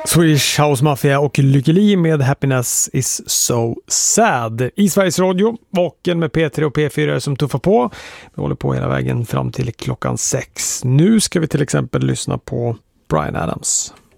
Swedish House Mafia och Lykke Li med Happiness is so sad. I Sveriges Radio, Vaken med P3 och P4 som tuffar på. Vi håller på hela vägen fram till klockan 6. Nu ska vi till exempel lyssna på Bryan Adams.